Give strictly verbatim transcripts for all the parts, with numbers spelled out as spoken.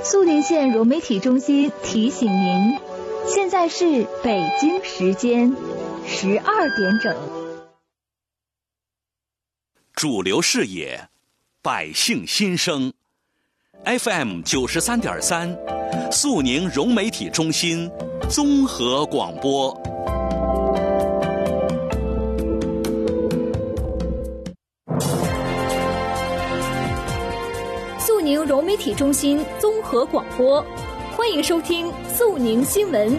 肃宁县融媒体中心提醒您，现在是北京时间十二点整。 主流视野，百姓心声 ，F M 九十三点三，肃宁融媒体中心综合广播。 肃宁融媒体中心综合广播，欢迎收听肃宁新闻。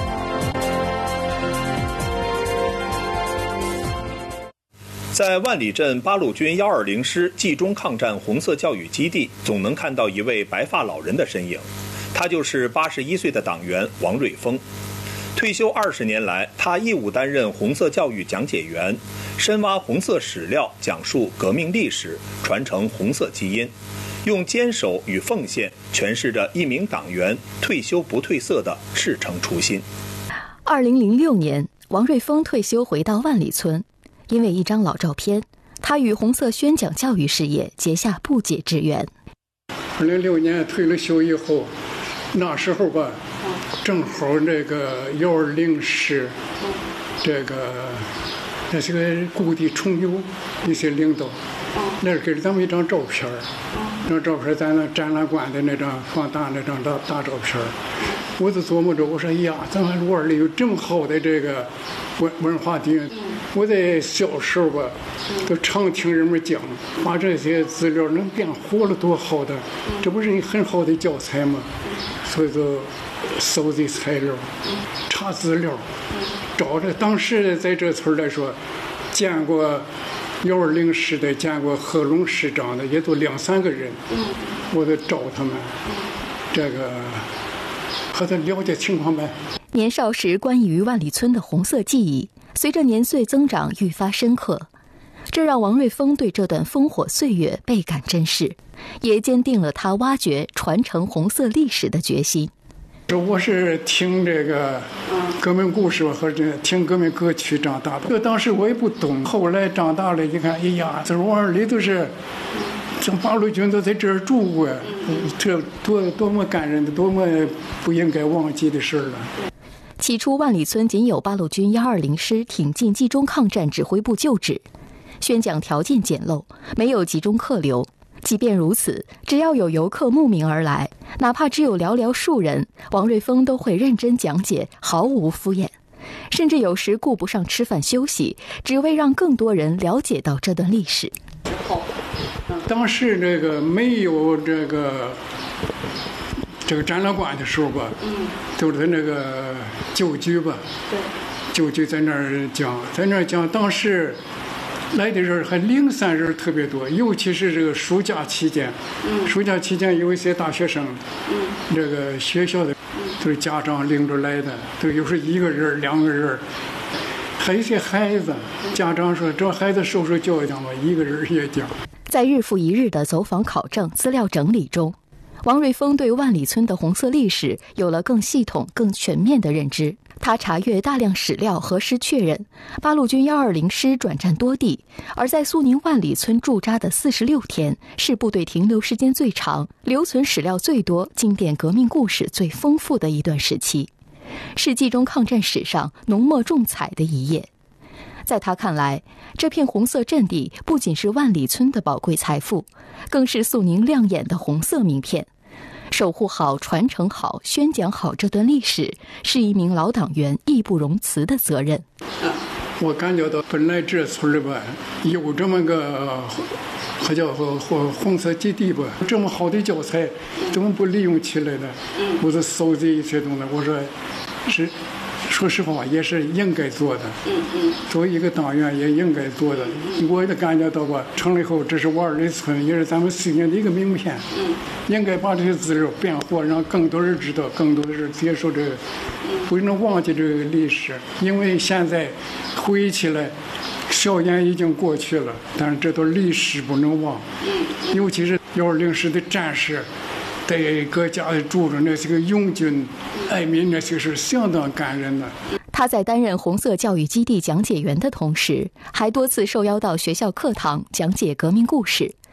在万里镇八路军一二零师冀中抗战红色教育基地，总能看到一位白发老人的身影，他就是八十一岁的党员王瑞峰。退休二十年来，他义务担任红色教育讲解员，深挖红色史料，讲述革命历史，传承红色基因，用坚守与奉献诠释着一名党员退休不褪色的赤诚初心。 二零零六年，王瑞峰退休回到万里村，因为一张老照片，他与红色宣讲教育事业结下不解之缘。 二零零六年退了休以后，那时候吧，正好这个幺二零师，这个那些个故地重游一些领导，那给了咱们一张照片，那张照片在那展览馆的那张放大那张大大照片，我就琢磨着，我说呀，咱们鲁二里有这么好的这个文文化底蕴。我在小时候吧，都常听人们讲，把这些资料能变活了多好的，这不是一很好的教材吗？所以就搜集材料，查资料，找着当时在这村来说，见过幺二零师的，见过贺龙师长的，也都两三个人，我得找他们，这个和他了解情况呗。 年少时关于万里村的红色记忆，随着年岁增长愈发深刻，这让王瑞峰对这段烽火岁月倍感珍视，也坚定了他挖掘传承红色历史的决心。 我是听这个革命故事和这听革命歌曲长大的，这当时我也不懂，后来长大了一看，哎呀，这往二里都是像八路军都在这儿住过，这多多么感人的，多么不应该忘记的事了。 起初万里村仅有八路军一二零师挺进冀中抗战指挥部旧址，宣讲条件简陋，没有集中客流。即便如此，只要有游客慕名而来，哪怕只有寥寥数人，王瑞峰都会认真讲解，毫无敷衍，甚至有时顾不上吃饭休息，只为让更多人了解到这段历史。 当时这个没有这个这个展览馆的时候吧，都是在那个旧居吧，旧居在那儿讲，在那儿讲，当时来的人还零散人特别多，尤其是这个暑假期间，暑假期间有一些大学生，这个学校的都是家长领着来的，都有时一个人两个人，还有一些孩子，家长说这孩子受受教育讲吧，一个人也讲。 在日复一日的走访考证、资料整理中，王瑞峰对万里村的红色历史有了更系统、更全面的认知。他查阅大量史料，核实确认八路军一二零师转战多地，而在肃宁万里村驻扎的四十六天是部队停留时间最长、留存史料最多、经典革命故事最丰富的一段时期，是冀中抗战史上浓墨重彩的一页。在他看来，这片红色阵地不仅是万里村的宝贵财富，更是肃宁亮眼的红色名片。守护好、传承好、宣讲好这段历史，是一名老党员义不容辞的责任。 我感觉到本来这村里吧有这么个还叫或红色基地吧，这么好的教材怎么不利用起来呢？我就搜集一些东西，我说是说实话也是应该做的，作为一个党员也应该做的。我也感觉到吧，成了以后这是万里村，也是咱们肃宁的一个名片，应该把这些资料变活，让更多人知道，更多的人接受这个，不能忘记这个历史。因为现在回忆起来，硝烟已经过去了，但是这段历史不能忘，尤其是幺二零师的战士在各家里住着，那些个拥军爱民，那些是相当感人的。 他在担任红色教育基地讲解员的同时，还多次受邀到学校课堂讲解革命故事，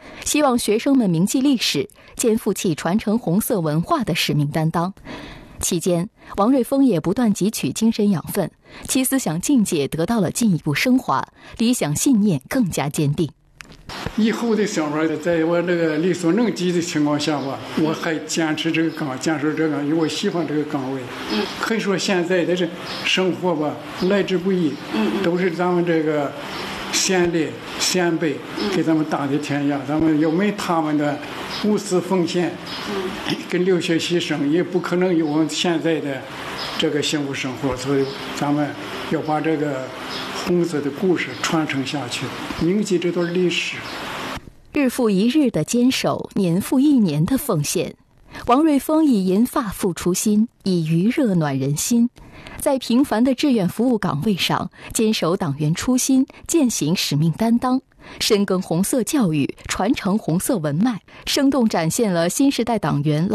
希望学生们铭记历史，肩负起传承红色文化的使命担当。期间，王瑞峰也不断汲取精神养分，其思想境界得到了进一步升华，理想信念更加坚定。 以后的想法，在我这个力所能及的情况下吧，我还坚持这个岗，坚持这个，因为我喜欢这个岗位。嗯，可以说现在的这生活吧，来之不易，嗯，都是咱们这个先烈先辈给咱们打的天下，咱们要没他们的无私奉献，嗯，跟流血牺牲，也不可能有我们现在的这个幸福生活。所以咱们要把这个红色的故事传承下去，铭记这段历史。 日复一日的坚守，年复一年的奉献，王瑞峰以银发付初心，以余热暖人心。在平凡的志愿服务岗位上，坚守党员初心，践行使命担当，深耕红色教育，传承红色文脉，生动展现了新时代党员